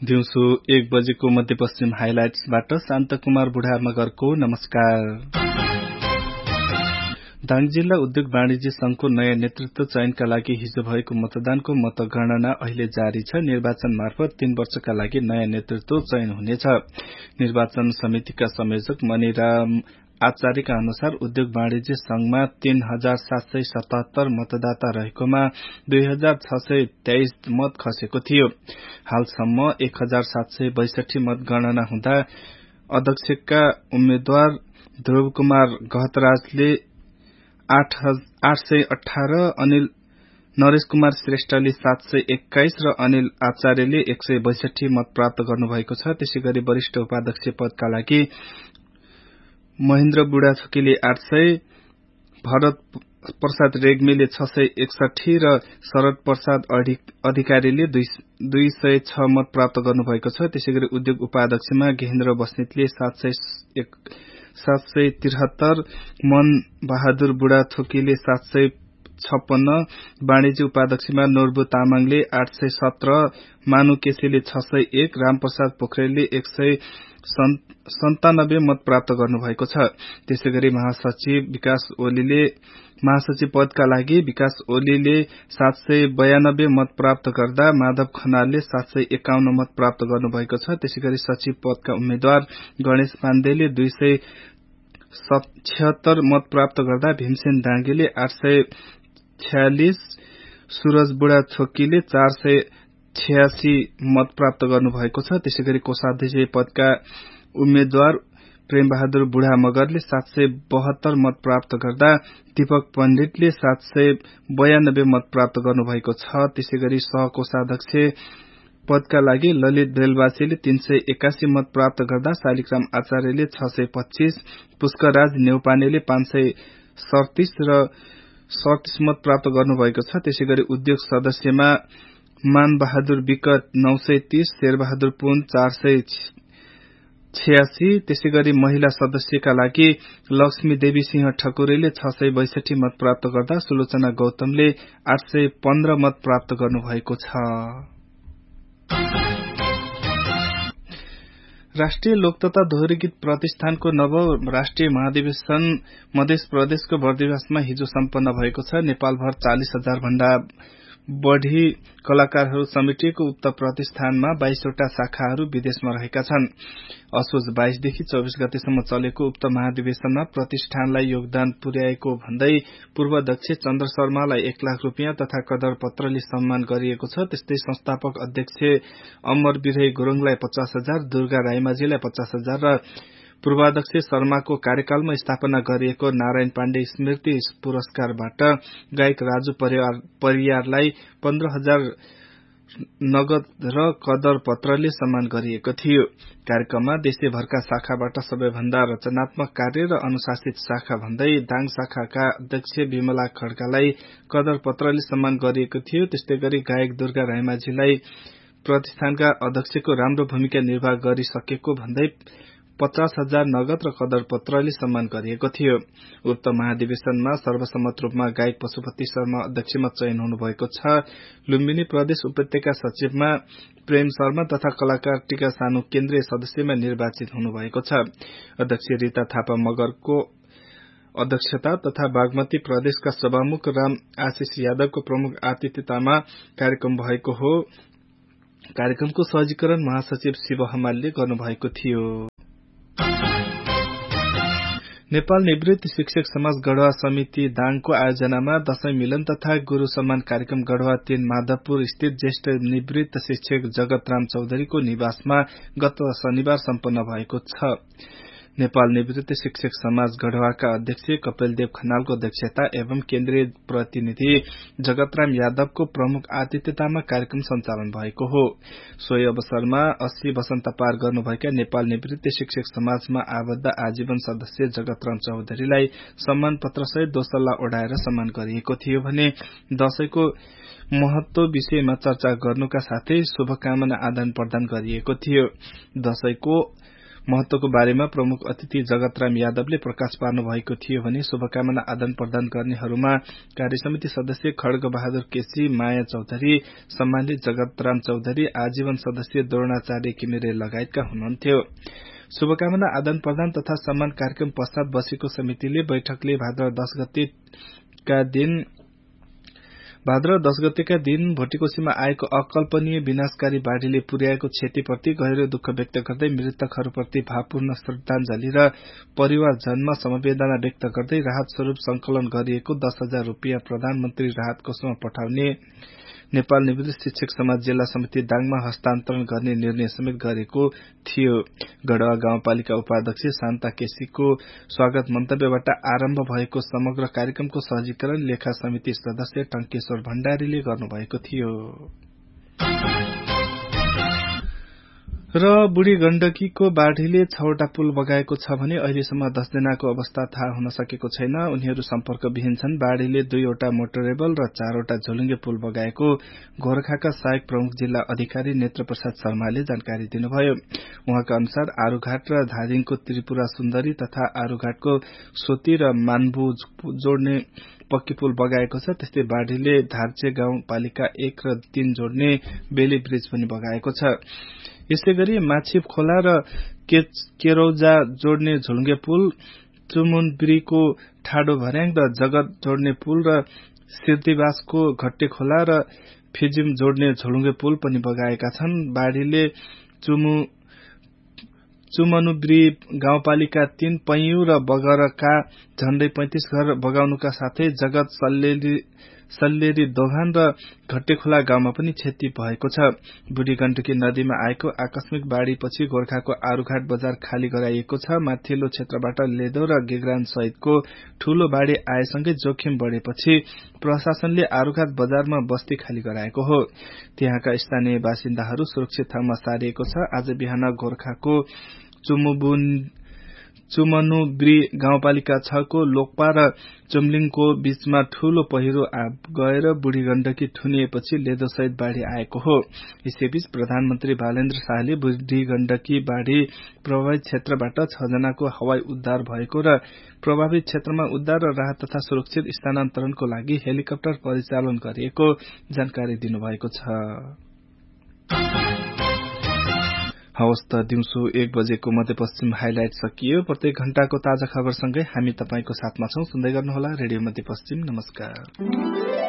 दिउँसो 1 बजेको मध्यपश्चिम हाइलाइट्सबाट शान्तकुमार बुढा मगरको नमस्कार। दाङ जिल्ला उद्योग वाणिज्य संघको नयाँ नेतृत्व चयनका लागि हिजो भएको मतदानको मतगणना अहिले जारी छ। निर्वाचन मार्फत 3 वर्षका लागि नयाँ नेतृत्व चयन हुनेछ। निर्वाचन समितिका संयोजक मणिराम आचार्यका अनुसार उद्योग वाणिज्य संघमा 3777 मतदाता रहेकोमा 2623 मत खसेको थियो। हालसम्म 1762 मत गणना हुँदा अध्यक्षका उम्मेद्वार ध्रुव कुमार गहतराजले 818, अनिल नरेश कुमार श्रेष्ठले 721 र अनिल आचार्यले 162 मत प्राप्त गर्नुभएको छ। त्यसैगरी वरिष्ठ उपाध्यक्ष पदका लागि महेन्द्र बुढाथोकीले 800, भरत प्रसाद रेग्मीले 661 र शरद प्रसाद अधिकारीले 206 मत प्राप्त गर्नुभएको छ। त्यसैगरी उद्योग उपाध्यक्षमा गेहेन्द्र बस्नेतले 773, मन बहादुर बुढाथोकीले 756, वाणिज्य उपाध्यक्षमा नोर्बु तामाङले 817, मानु केसीले 601, रामप्रसाद पोखरेलले 197 मत प्राप्त गर्नुभएको छ। त्यसैगरी महासचिव पदका लागि विकास ओलीले 792 मत प्राप्त गर्दा माधव खनालले 751 मत प्राप्त गर्नुभएको छ। त्यसैगरी सचिव पदका उम्मेद्वार गणेश पाण्डेले 276 मत प्राप्त गर्दा भीमसेन डाँगेले 846, सूरज बुढाथोकीले 486 मत प्राप्त गर्नुभएको छ। त्यसैगरी कोषाध्यक्ष पदका उम्मेद्वार प्रेम बहादुर बुढा मगरले 772 मत प्राप्त गर्दा दीपक पण्डितले 792 मत प्राप्त गर्नुभएको छ। त्यसैगरी सहकोषाध्यक्ष पदका लागि ललित बेलबासीले 381 मत प्राप्त गर्दा शालिग्राम आचार्यले 625, पुष्कराज नेउपानेले 537 र 37 मत प्राप्त गर्नुभएको छ। त्यसैगरी उद्योग सदस्यमा मान बहादुर विकट 930, शेरबहादुर पुन 486। त्यसैगरी महिला सदस्यका लागि लक्ष्मी देवी सिंह ठकुरीले 662 मत प्राप्त गर्दा सुलोचना गौतमले 815 मत प्राप्त गर्नुभएको छ। राष्ट्रिय लोक तथा दोहोरी गीत प्रतिष्ठानको नव राष्ट्रिय महाधिवेशन मध्य प्रदेशको बर्दिवासमा हिजो सम्पन्न भएको छ। नेपालभर 40,000 भन्दा बढ़ी कलाकारहरू समेटिएको उक्त प्रतिष्ठानमा 22 वटा शाखाहरू विदेशमा रहेका छन्। असोज 22 देखि 24 गतेसम्म चलेको उक्त महाधिवेशनमा प्रतिष्ठानलाई योगदान पुर्याएको भन्दै पूर्वाध्यक्ष चन्द्र शर्मालाई 1 लाख रुपियाँ तथा कदर पत्रले सम्मान गरिएको छ। त्यस्तै संस्थापक अध्यक्ष अमर बिरही गुरुङलाई 50,000, दुर्गा राईमाझीलाई 50,000 र पूर्वाध्यक्ष शर्माको कार्यकालमा स्थापना गरिएको नारायण पाण्डे स्मृति पुरस्कारबाट गायक राजु परियारलाई 15,000 नगद र कदर पत्रले सम्मान गरिएको थियो। कार्यक्रममा देशभरका शाखाबाट सबैभन्दा रचनात्मक कार्य र अनुशासित शाखा भन्दै दाङ शाखाका अध्यक्ष विमला खड्कालाई कदर पत्रले सम्मान गरिएको थियो। त्यस्तै गरी गायक दुर्गा राईमाझीलाई प्रतिष्ठानका अध्यक्षको राम्रो भूमिका निर्वाह गरिसकेको भन्दै 50,000 नगद र कदर पत्रले सम्मान गरिएको थियो। उक्त महाधिवेशनमा सर्वसम्मत रूपमा गायक पशुपति शर्मा अध्यक्षमा चयन हुनुभएको छ। लुम्बिनी प्रदेश उपत्यका सचिवमा प्रेम शर्मा तथा कलाकार टीका सानु केन्द्रीय सदस्यमा निर्वाचित हुनुभएको छ। अध्यक्ष रीता थापा मगरको अध्यक्षता तथा बागमती प्रदेशका सभामुख राम आशिष यादवको प्रमुख आतिथ्यतामा कार्यक्रम भएको हो। कार्यक्रमको सहजीकरण महासचिव शिव हमालले गर्नुभएको थियो। नेपाल निवृत्त शिक्षक समाज गढ़वा समिति दाङको आयोजनामा दशैं मिलन तथा गुरु सम्मान कार्यक्रम गढ़वा 3 माधवपुर स्थित ज्येष्ठ निवृत्त शिक्षक जगतराम चौधरीको निवासमा गत शनिबार सम्पन्न भएको छ। नेपाल निवृत्त शिक्षक समाज गढ़वाका अध्यक्ष कपिलदेव खनालको अध्यक्षता एवं केन्द्रीय प्रतिनिधि जगतराम यादवको प्रमुख आतिथ्यतामा कार्यक्रम सञ्चालन भएको हो। सोही अवसरमा 80 वसन्त पार गर्नुभएका नेपाल निवृत्त शिक्षक समाजमा आबद्ध आजीवन सदस्य जगतराम चौधरीलाई सम्मान पत्रसहित दोसल्ला ओढाएर सम्मान गरिएको थियो भने दशैंको महत्व विषयमा चर्चा गर्नुका साथै शुभकामना आदान प्रदान गरिएको थियो। दशैंको महत्वको बारेमा प्रमुख अतिथि जगतराम यादवले प्रकाश पार्नु भएको थियो भने शुभकामना आदान प्रदान गर्नेहरूमा कार्यसमिति सदस्य खड्ग बहादुर केसी, माया चौधरी, सम्मानित जगतराम चौधरी, आजीवन सदस्य द्रोणाचार्य किमिरे लगायतका हुनुहुन्थ्यो। शुभकामना आदान प्रदान तथा सम्मान कार्यक्रम पश्चात बसेको समितिले बैठकले भाद्र 10 गतेका दिन भोटिकोशीमा आएको अकल्पनीय विनाशकारी बाढ़ीले पुर्याएको क्षतिप्रति गहिरो दुःख व्यक्त गर्दै मृतकहरूप्रति भावपूर्ण श्रद्धांजलि र परिवारजनमा समवेदना व्यक्त गर्दै राहत स्वरूप संकलन गरिएको 10,000 रूपियाँ प्रधानमन्त्री राहत कोषमा पठाउने नेपाल निवृत्त शिक्षक समाज जिल्ला समिति दाङमा हस्तान्तरण गर्ने निर्णय समेत गरेको थियो। गढवा गाउँपालिका उपाध्यक्ष शान्ता केसीको स्वागत मन्तव्यबाट आरम्भ भएको समग्र कार्यक्रमको सहजीकरण लेखा समिति सदस्य टंकेश्वर भण्डारीले गर्नुभएको थियो। र बुढी गण्डकीको बाढ़ीले 6वटा पुल बगाएको छ भने अहिलेसम्म 10 जनाको अवस्था थाहा हुन सकेको छैन। उनीहरू सम्पर्कविहीन छन्। बाढ़ीले 2वटा मोटरेबल र 4वटा झोलुङ्गे पुल बगाएको गोरखाका सहायक प्रमुख जिल्ला अधिकारी नेत्र प्रसाद शर्माले जानकारी दिनुभयो। उहाँका अनुसार आरूघाट र धादिङको त्रिपुरा सुन्दरी तथा आरूघाटको सोती र मानबु जोड्ने पक्की पुल बगाएको छ। त्यस्तै बाढ़ीले धार्चे गाउँपालिका 1 र 3 जोड्ने बेली ब्रिज पनि बगाएको छ। यसैगरी माछिप खोला र केरौजा जोड्ने झुलुङ्गे पुल, चुमुनब्रीको ठाडो भर्याङ र जगत जोड्ने पुल र सिर्दिवासको घट्टे खोला र फिजिम जोड्ने झुलुङ्गे पुल पनि बगाएका छन्। बाढ़ीले चुमनुब्री गाउँपालिका 3 पैयु र बगरका झण्डै 35 घर बगाउनुका साथै जगत सल्लेरी दोभान र घट्टेखोला गाउँमा पनि क्षति भएको छ। बुढी गण्डकी नदीमा आएको आकस्मिक बाढ़ीपछि गोर्खाको आरूघाट बजार खाली गराइएको छ। माथिल्लो क्षेत्रबाट लेदो र गेग्रान सहितको ठूलो बाढ़ी आएसँगै जोखिम बढ़ेपछि प्रशासनले आरूघाट बजारमा बस्ती खाली गराएको हो। त्यहाँका स्थानीय बासिन्दाहरू सुरक्षित ठाउँमा सारिएको छ। आज बिहान गोर्खाको चुमनुब्री गाउँपालिका 6 को लोकपा र चुम्लिङको बीचमा ठूलो पहिरो गएर बुढी गण्डकी थुनिएपछि लेदो सहित बाढ़ी आएको हो। यसैबीच प्रधानमन्त्री बालेन्द्र शाहले बुढी गण्डकी बाढ़ी प्रभावित क्षेत्रबाट 6 जनाको हवाई उद्धार भएको र प्रभावित क्षेत्रमा उद्धार र राहत तथा सुरक्षित स्थानान्तरणको लागि हेलिकप्टर परिचालन गरिएको जानकारी दिनुभएको छ। हवस् त दिउँसो 1 बजेको मध्यपश्चिम हाइलाइट सकियो। प्रत्येक घण्टाको ताजा खबरसँगै हामी तपाईंको साथमा छौं। सुन्दै गर्नुहोला रेडियो मध्यपश्चिम। नमस्कार।